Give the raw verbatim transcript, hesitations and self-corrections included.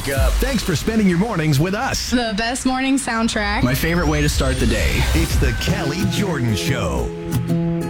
wake up. Thanks for spending your mornings with us. The best morning soundtrack. My favorite way to start the day. It's the Kelly Jordan Show.